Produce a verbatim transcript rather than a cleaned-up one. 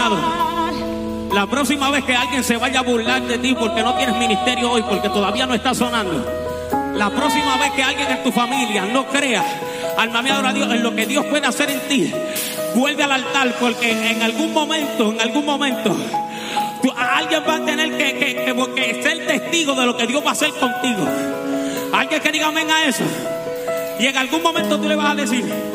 La próxima vez que alguien se vaya a burlar de ti porque no tienes ministerio hoy, porque todavía no está sonando, la próxima vez que alguien en tu familia no crea, alma mía, adora a Dios, en lo que Dios puede hacer en ti, vuelve al altar, porque en algún momento, en algún momento, tú, alguien va a tener que, que, que, que ser testigo de lo que Dios va a hacer contigo. Alguien que diga amén a eso. Y en algún momento tú le vas a decir: